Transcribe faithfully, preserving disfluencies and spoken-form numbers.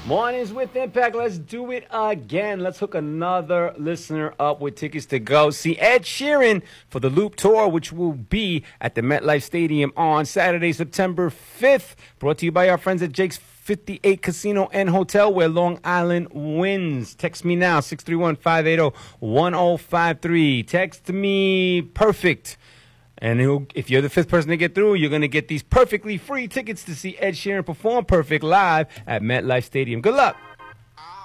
Mornings with Impact. Let's do it again. Let's hook another listener up with tickets to go see Ed Sheeran for the Loop Tour, which will be at the MetLife Stadium on Saturday, September fifth. Brought to you by our friends at Jake's fifty-eight Casino and Hotel, where Long Island wins. Text me now, six three one, five eight zero, one zero five three. Text me perfect. And he'll, if you're the fifth person to get through, you're going to get these perfectly free tickets to see Ed Sheeran perform Perfect live at MetLife Stadium. Good luck.